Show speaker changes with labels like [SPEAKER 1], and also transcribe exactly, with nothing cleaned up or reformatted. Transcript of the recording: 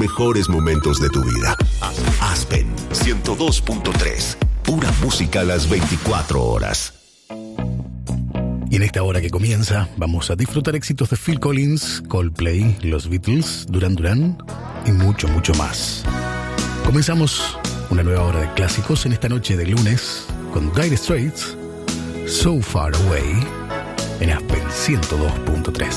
[SPEAKER 1] mejores momentos de tu vida. Aspen ciento dos punto tres. Pura música a las veinticuatro horas.
[SPEAKER 2] Y en esta hora que comienza, vamos a disfrutar éxitos de Phil Collins, Coldplay, los Beatles, Duran Duran y mucho, mucho más. Comenzamos una nueva hora de clásicos en esta noche de lunes con Dire Straits, So Far Away, en Aspen ciento dos punto tres.